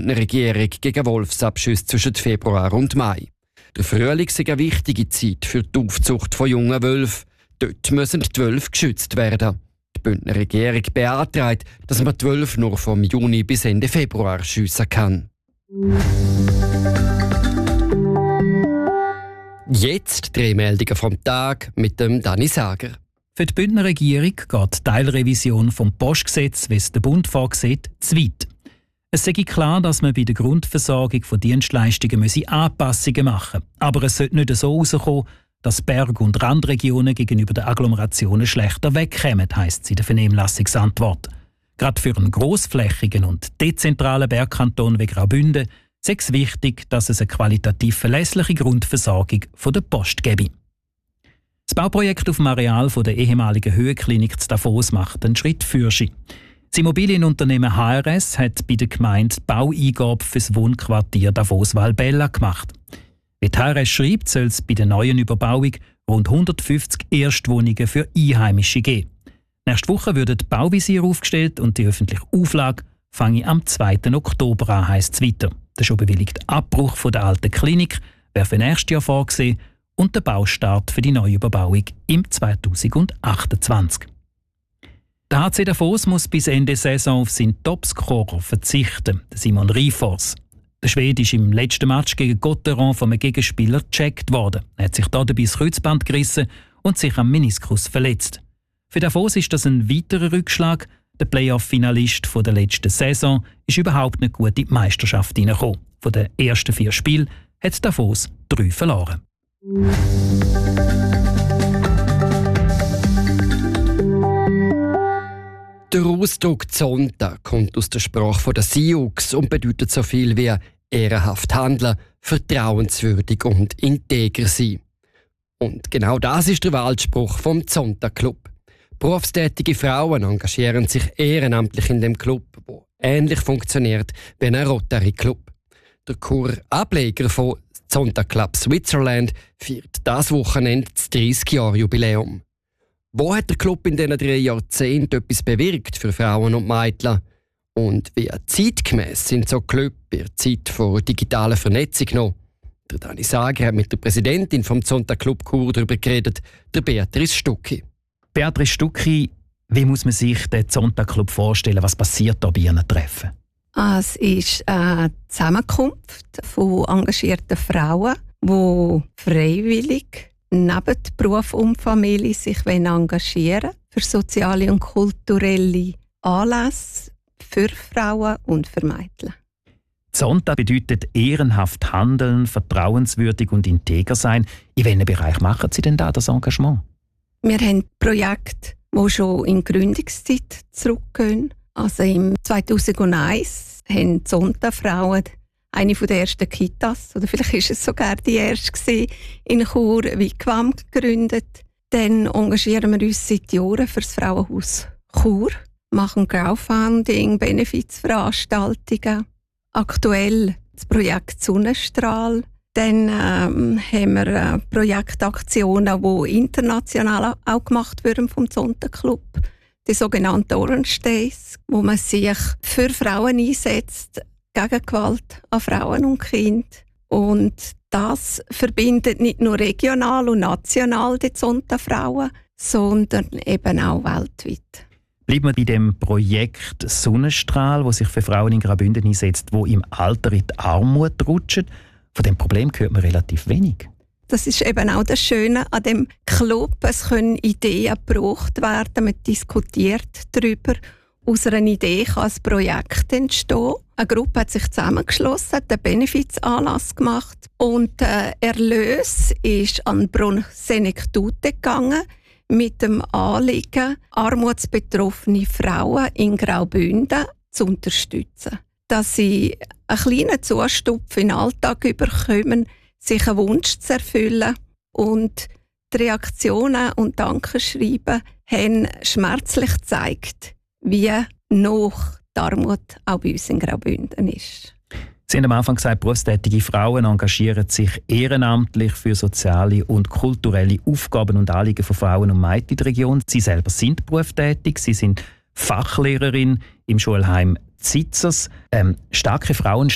Bündner Regierung gegen Wolfsabschüsse zwischen Februar und Mai. Der Frühling ist eine wichtige Zeit für die Aufzucht von jungen Wölfen. Dort müssen die Wölfe geschützt werden. Die Bündner Regierung beantragt, dass man die Wölfe nur vom Juni bis Ende Februar schiessen kann. Jetzt die Meldungen vom Tag mit dem Dani Sager. Für die Bündner Regierung geht die Teilrevision vom Postgesetz, wie es der Bund vorsieht, zu weit. Es sei klar, dass man bei der Grundversorgung von Dienstleistungen Anpassungen machen müsse. Aber es sollte nicht so herauskommen, dass Berg- und Randregionen gegenüber den Agglomerationen schlechter wegkommen, heisst es in der Vernehmlassungsantwort. Gerade für einen grossflächigen und dezentralen Bergkanton wie Graubünden sei es wichtig, dass es eine qualitativ verlässliche Grundversorgung von der Post gebe. Das Bauprojekt auf dem Areal der ehemaligen Höhenklinik zu Davos macht einen Schritt fürsch. Das Immobilienunternehmen HRS hat bei der Gemeinde die Baueingabe für das Wohnquartier Davos-Valbella gemacht. Wie die HRS schreibt, soll es bei der neuen Überbauung rund 150 Erstwohnungen für Einheimische geben. Nächste Woche wird die Bauvisier aufgestellt und die öffentliche Auflage fange am 2. Oktober an, heisst es weiter. Der schon bewilligte Abbruch von der alten Klinik wäre für nächstes Jahr vorgesehen und der Baustart für die neue Überbauung im 2028. Der HC Davos muss bis Ende Saison auf seinen Topscorer verzichten, Simon Rifors. Der Schwede ist im letzten Match gegen Gotteron von einem Gegenspieler gecheckt worden. Er hat sich dabei das Kreuzband gerissen und sich am Meniskus verletzt. Für Davos ist das ein weiterer Rückschlag. Der Playoff-Finalist der letzten Saison ist überhaupt nicht gut in die Meisterschaft hineingekommen. Von den ersten 4 Spielen hat Davos 3 verloren. Der Ausdruck «Zonta» kommt aus der Sprache der Sioux und bedeutet so viel wie ehrenhaft handeln, vertrauenswürdig und integer sein. Und genau das ist der Wahlspruch vom Zonta Club. Berufstätige Frauen engagieren sich ehrenamtlich in dem Club, der ähnlich funktioniert wie ein Rotary Club. Der Chor-Ableger von Zonta Club Switzerland feiert das Wochenende das 30-Jahr-Jubiläum. Wo hat der Club in diesen 3 Jahrzehnten etwas bewirkt für Frauen und Mädchen? Und wie zeitgemäss sind so Clubs in der Zeit von digitaler Vernetzung noch? Der Dani Sager hat mit der Präsidentin vom Zonta Club Chur darüber geredet, der Beatrice Stucki. Beatrice Stucki, wie muss man sich den Zonta Club vorstellen? Was passiert da bei Ihren Treffen? Es ist eine Zusammenkunft von engagierten Frauen, die freiwillig neben Beruf und Familie sich engagieren wollen für soziale und kulturelle Anlässe für Frauen und für Mädchen. Zonta bedeutet ehrenhaft handeln, vertrauenswürdig und integer sein. In welchem Bereich machen Sie denn da das Engagement? Wir haben Projekte, die schon in die Gründungszeit zurückgehen. Also im 2001 haben Zonta-Frauen eine der ersten Kitas, oder vielleicht war es sogar die erste in Chur, Wigwam gegründet. Dann engagieren wir uns seit Jahren für das Frauenhaus Chur, machen Crowdfunding, Benefizveranstaltungen. Aktuell das Projekt Sonnenstrahl. Dann haben wir Projektaktionen, die international auch gemacht werden vom Zonta Club. Die sogenannten Orange Days, wo man sich für Frauen einsetzt, gegen Gewalt an Frauen und Kindern. Und das verbindet nicht nur regional und national die Zonta-Frauen, sondern eben auch weltweit. Bleiben wir bei dem Projekt Sonnenstrahl, das sich für Frauen in Graubünden einsetzt, die im Alter in die Armut rutschen. Von dem Problem hört man relativ wenig. Das ist eben auch das Schöne an dem Club. Es können Ideen gebraucht werden, man diskutiert darüber. Aus einer Idee kann ein Projekt entstehen. Eine Gruppe hat sich zusammengeschlossen, hat einen Benefizanlass gemacht und der Erlös ist an Brunn Senectute gegangen mit dem Anliegen, armutsbetroffene Frauen in Graubünden zu unterstützen. Dass sie einen kleinen Zustupf in den Alltag bekommen, sich einen Wunsch zu erfüllen. Und die Reaktionen und Dankeschreiben haben schmerzlich gezeigt, wie noch die Armut auch bei uns in Graubünden ist. Sie haben am Anfang gesagt, berufstätige Frauen engagieren sich ehrenamtlich für soziale und kulturelle Aufgaben und Anliegen von Frauen und Mädchen in der Region. Sie selber sind berufstätig, Sie sind Fachlehrerin im Schulheim Zitzers. Starke Frauen